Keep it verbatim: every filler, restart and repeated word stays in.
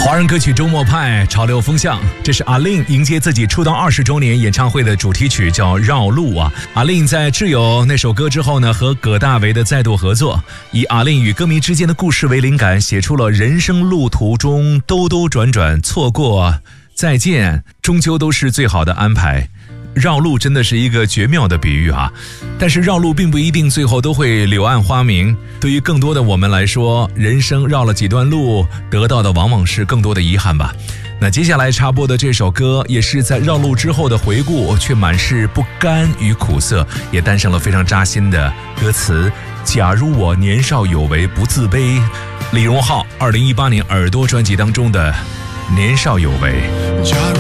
华人歌曲周末派潮流风向，这是阿令迎接自己出道二十周年演唱会的主题曲，叫《绕路》啊。阿令在《挚友》那首歌之后呢，和葛大为的再度合作，以阿令与歌迷之间的故事为灵感，写出了人生路途中兜兜转转，错过再见，终究都是最好的安排。绕路真的是一个绝妙的比喻啊，但是绕路并不一定最后都会柳暗花明。对于更多的我们来说，人生绕了几段路，得到的往往是更多的遗憾吧。那接下来插播的这首歌，也是在绕路之后的回顾，却满是不甘与苦涩，也诞生了非常扎心的歌词。假如我年少有为不自卑，李荣浩二零一八年耳朵专辑当中的年少有为。 假如